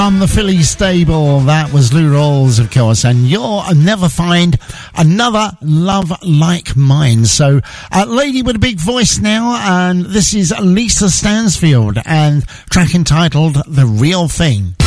from the Philly stable. That was Lou Rawls, of course, and you'll never find another love like mine. So, lady with a big voice now, and this is Lisa Stansfield, and track entitled The Real Thing.